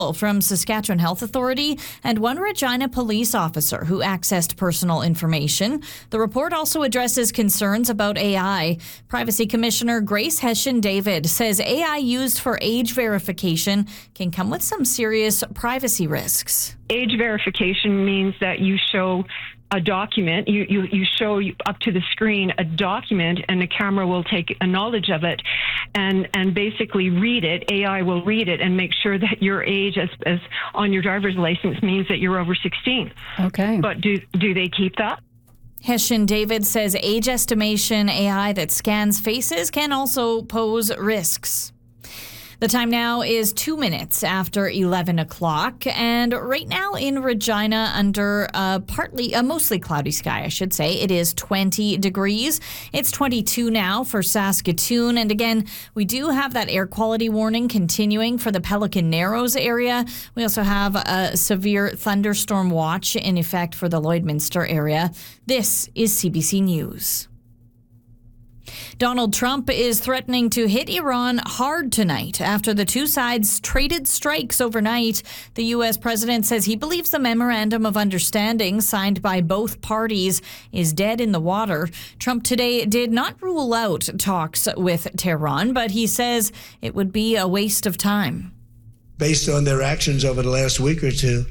from Saskatchewan Health Authority and one Regina police officer who accessed personal information. The report also addresses concerns about AI. Privacy Commissioner Grace Hession-David says AI used for age verification can come with some serious privacy risks. Age verification means that you show a document, you show up to the screen a document, and the camera will take a knowledge of it and basically read it. AI will read it and make sure that your age as on your driver's license means that you're over 16. Okay. But do they keep that? Hession-David says age estimation AI that scans faces can also pose risks. The time now is 2 minutes after 11 o'clock, and right now in Regina, under a mostly cloudy sky, I should say, it is 20 degrees. It's 22 now for Saskatoon, and again, we do have that air quality warning continuing for the Pelican Narrows area. We also have a severe thunderstorm watch in effect for the Lloydminster area. This is CBC News. Donald Trump is threatening to hit Iran hard tonight after the two sides traded strikes overnight. The U.S. president says he believes the memorandum of understanding signed by both parties is dead in the water. Trump today did not rule out talks with Tehran, but he says it would be a waste of time. Based on their actions over the last week or two,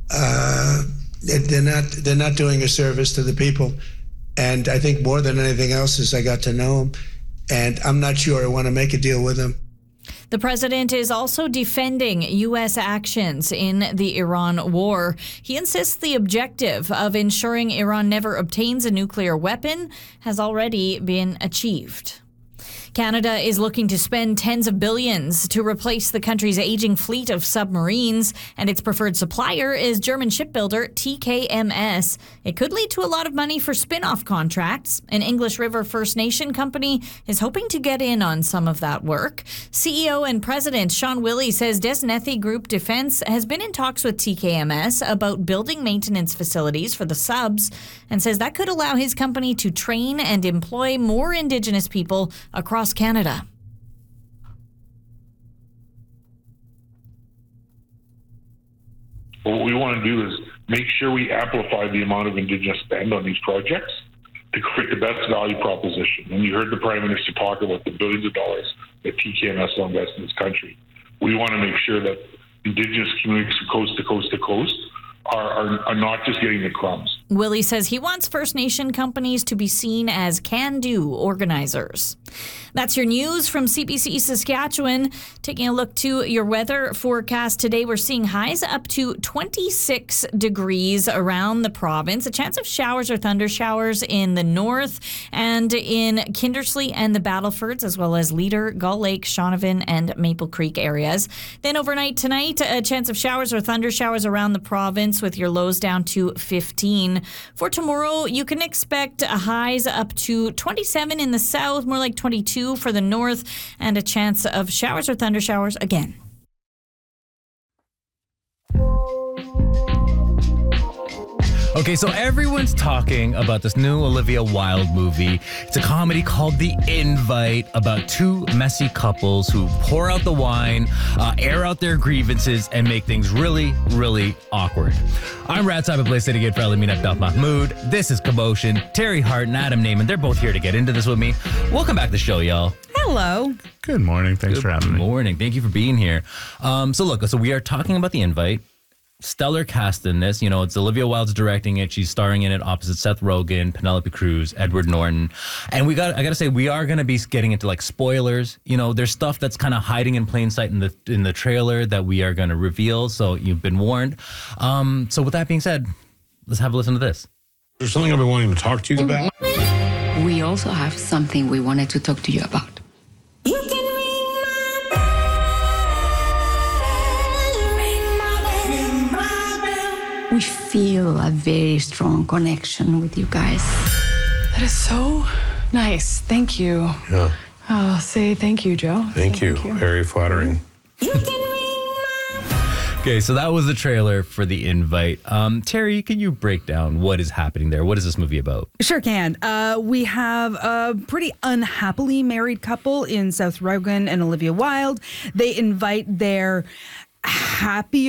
they're not doing a service to the people. And I think more than anything else is I got to know him, and I'm not sure I want to make a deal with him. The president is also defending U.S. actions in the Iran war. He insists the objective of ensuring Iran never obtains a nuclear weapon has already been achieved. Canada is looking to spend tens of billions to replace the country's aging fleet of submarines, and its preferred supplier is German shipbuilder TKMS. It could lead to a lot of money for spin-off contracts. An English River First Nation company is hoping to get in on some of that work. CEO and President Sean Willey says Desnethi Group Defense has been in talks with TKMS about building maintenance facilities for the subs, and says that could allow his company to train and employ more Indigenous people across Canada. What we want to do is make sure we amplify the amount of Indigenous spend on these projects to create the best value proposition. And you heard the Prime Minister talk about the billions of dollars that TKMS will invest in this country. We want to make sure that Indigenous communities from coast to coast to coast are not just getting the crumbs. Willey says he wants First Nation companies to be seen as can-do organizers. That's your news from CBC Saskatchewan. Taking a look to your weather forecast today, we're seeing highs up to 26 degrees around the province. A chance of showers or thunder showers in the north and in Kindersley and the Battlefords, as well as Leader, Gull Lake, Shaunavon, and Maple Creek areas. Then overnight tonight, a chance of showers or thunder showers around the province with your lows down to 15. For tomorrow, you can expect highs up to 27 in the south, more like 22 for the north, and a chance of showers or thunder showers again. Okay, so everyone's talking about this new Olivia Wilde movie. It's a comedy called The Invite about two messy couples who pour out the wine, air out their grievances, and make things really, really awkward. I'm Rad Cyber Place City Gate for Alameen Abdel Mahmoud. This is Commotion. Terry Hart and Adam Naiman, they're both here to get into this with me. Welcome back to the show, y'all. Hello. Good morning. Thanks for having me. Good morning. Thank you for being here. So we are talking about The Invite. Stellar cast in this. You know, it's Olivia Wilde's directing it. She's starring in it opposite Seth Rogen, Penelope Cruz, Edward Norton. And I gotta say, we are gonna be getting into like spoilers. You know, there's stuff that's kind of hiding in plain sight in the trailer that we are gonna reveal. So you've been warned. So with that being said, let's have a listen to this. There's something I've been wanting to talk to you about. We also have something we wanted to talk to you about. We feel a very strong connection with you guys. That is so nice. Thank you. Yeah. I'll say thank you, Joe. Thank you. Very flattering. Okay, so that was the trailer for The Invite. Terry, can you break down what is happening there? What is this movie about? Sure can. We have a pretty unhappily married couple in Seth Rogen and Olivia Wilde. They invite their happy